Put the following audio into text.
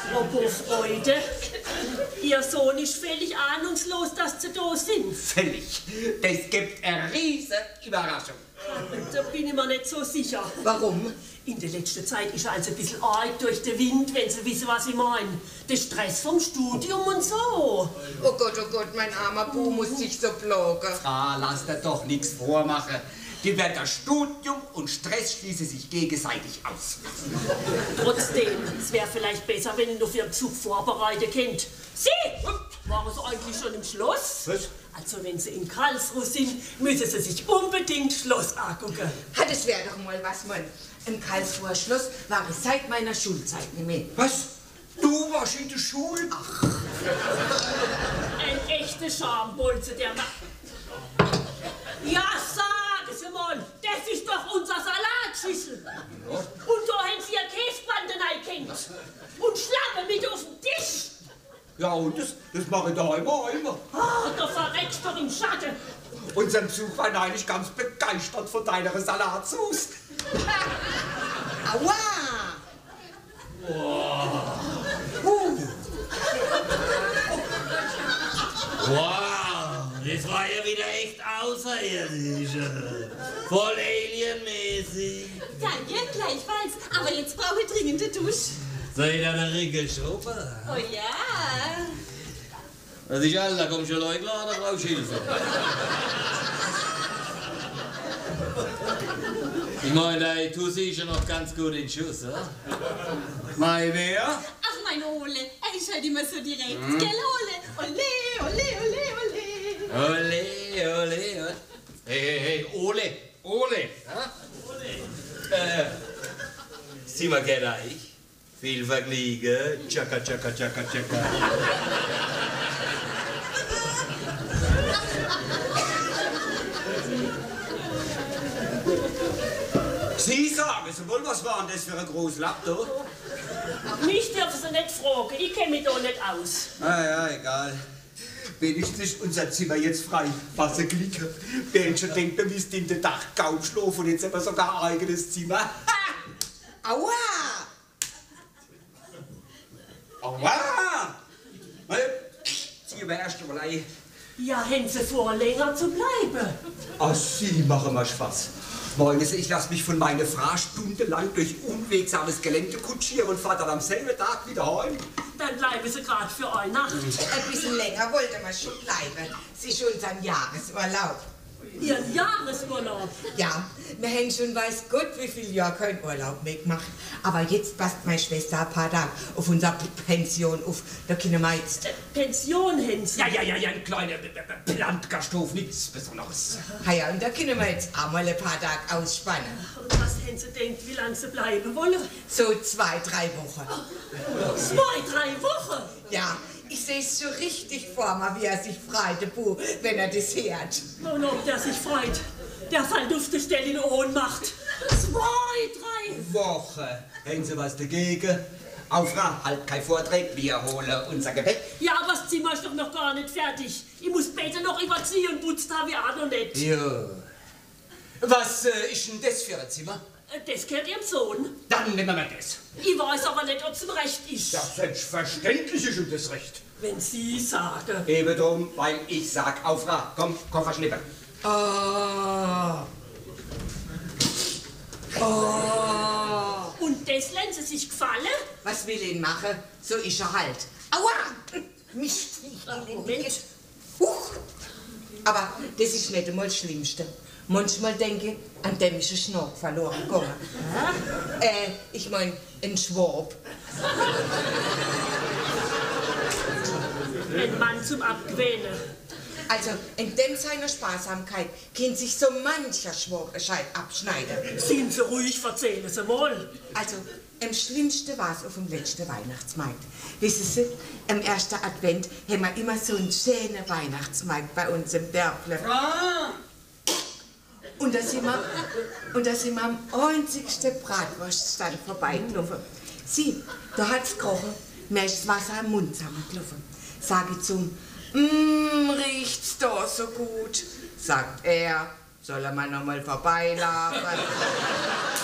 Apropos Freude, Ihr Sohn ist völlig ahnungslos, dass Sie da sind. Völlig. Das gibt eine riesige Überraschung. Da bin ich mir nicht so sicher. Warum? In der letzten Zeit ist er also ein bisschen arg durch den Wind, wenn Sie wissen, was ich meine. Der Stress vom Studium und so. Oh Gott, mein armer Bu muss sich so plagen. Lass dir doch nichts vormachen. Die werden Studium und Stress schließen sich gegenseitig aus. Trotzdem, es wäre vielleicht besser, wenn ihr noch für den Zug vorbereitet könnt. Sie! Waren Sie eigentlich schon im Schloss? Was? Also, wenn Sie in Karlsruhe sind, müssen Sie sich unbedingt Schloss angucken. Das wäre doch mal was, Mann. Im Karlsruher Schloss war ich seit meiner Schulzeit nicht mehr. Was? Du warst in der Schule? Ach. Ein echter Schambolze, der macht. Ja, sagen Sie mal, das ist doch unser Salatschüssel. Und da haben Sie ja Käsebanden erkannt. Und Schlange mit auf dem Tisch. Ja, und das mache ich da immer. Da verreckst du doch im Schatten. Unser Besuch war eigentlich ganz begeistert von deiner Salatsauce. Aua! Wow, das war ja wieder echt außerirdisch. Voll alienmäßig. Danke, gleichfalls. Aber jetzt brauche ich dringend eine Dusche. Soll ich da eine Riggelschrubbe? Oh ja. Was ist alles, da kommen schon Leute klar, da brauchst du Hilfe. Ich meine, deine Tussi ist ja noch ganz gut in Schuss, oder? Mein wer? Ach, mein Ole, er ist halt immer so direkt. Gell, Ole? Ole, ole, ole, ole. Ole, ole, ole. Hey, Ole. Ja? Sieh mal, kenner ich. Viel Vergnügen. Tschakka. Sie sagen Sie wohl, was war denn das für ein großes Laptop? Mich dürfen Sie nicht fragen, ich kenne mich da nicht aus. Ja, egal. Wenigstens ist unser Zimmer jetzt frei. Was ein Glück. Menschen denkt, wir müssten in den Dach kaum schlafen und jetzt haben wir sogar ein eigenes Zimmer. Aua! Aua! Ziehen wir erst mal ein. Ja, haben Sie vor, länger zu bleiben? Ach, Sie machen mal Spaß. Meinen Sie, ich lasse mich von meiner Frau stundenlang durch unwegsames Gelände kutschieren und fahre dann am selben Tag wieder heim? Dann bleiben Sie gerade für eine Nacht. Ein bisschen länger wollte man schon bleiben. Sie ist unseren Jahresurlaub. Ihren Jahresurlaub. Ja, wir haben schon weiß Gott wie viel Jahre keinen Urlaub mehr gemacht. Aber jetzt passt meine Schwester ein paar Tage auf unsere Pension auf. Da können wir jetzt... Pension haben Sie. Ja, ein kleiner Landgasthof, nichts Besonderes. Ja, und da können wir jetzt auch mal ein paar Tage ausspannen. Und was haben Sie gedacht, wie lange Sie bleiben wollen? So 2-3 Wochen. 2-3 Wochen? Ja, ich sehe es schon richtig vor mir, wie er sich freut, der Bu, wenn er das hört. Und ob der sich freut, der fällt auf der Stelle in Ohnmacht. 2-3 Woche. Haben Sie was dagegen? Aufra, halt kein Vortrag, wir holen unser Gepäck. Ja, aber das Zimmer ist doch noch gar nicht fertig. Ich muss später noch überziehen und putzt habe ich auch noch nicht. Ja. Was ist denn das für ein Zimmer? Das gehört Ihrem Sohn. Dann nehmen wir das. Ich weiß aber nicht, ob es ihm recht ist. Ja, selbstverständlich ist ihm das recht. Wenn Sie sagen. Eben drum, weil ich sag, Aufra, komm, Koffer schnippen. Und das lassen Sie sich gefallen? Was will ihn machen? So ist er halt. Aua! Mist. Moment. Huch. Aber das ist nicht einmal das Schlimmste. Manchmal denke ich, an dem ist ein Schnack verloren gegangen. Ich mein, ein Schwab. Ein Mann zum Abgewöhnen. Also, in dem seiner Sparsamkeit kann sich so mancher Schwab abschneiden. Sind Sie ruhig, erzählen Sie mal. Also, am schlimmsten war es auf dem letzten Weihnachtsmarkt. Wissen Sie, am ersten Advent haben wir immer so einen schönen Weihnachtsmarkt bei uns im Dörfle. Und da sind wir am einzigsten Bratwurststand vorbeigelaufen. Sieh, da hat's gerochen, mir ist das Wasser am Mund zusammengelaufen. Sag ich zum, riecht's da so gut? Sagt er, soll er mal noch mal vorbeilaufen?